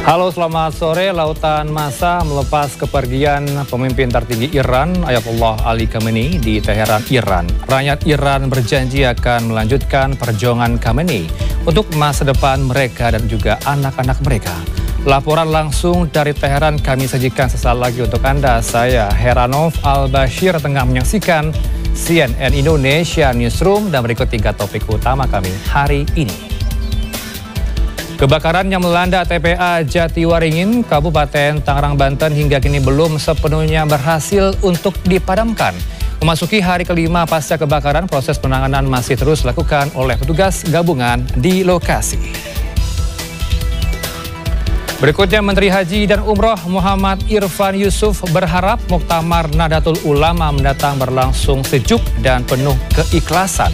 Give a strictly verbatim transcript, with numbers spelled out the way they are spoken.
Halo, selamat sore. Lautan massa melepas kepergian pemimpin tertinggi Iran, Ayatollah Ali Khamenei di Teheran, Iran. Rakyat Iran berjanji akan melanjutkan perjuangan Khamenei untuk masa depan mereka dan juga anak-anak mereka. Laporan langsung dari Teheran kami sajikan sesaat lagi untuk Anda. Saya Heranov Al-Bashir tengah menyaksikan C N N Indonesia Newsroom dan berikut tiga topik utama kami hari ini. Kebakaran yang melanda T P A Jatiwaringin, Kabupaten Tangerang, Banten hingga kini belum sepenuhnya berhasil untuk dipadamkan. Memasuki hari kelima pasca kebakaran, proses penanganan masih terus dilakukan oleh petugas gabungan di lokasi. Berikutnya, Menteri Haji dan Umroh Muhammad Irfan Yusuf berharap Muktamar Nahdlatul Ulama mendatang berlangsung sejuk dan penuh keikhlasan.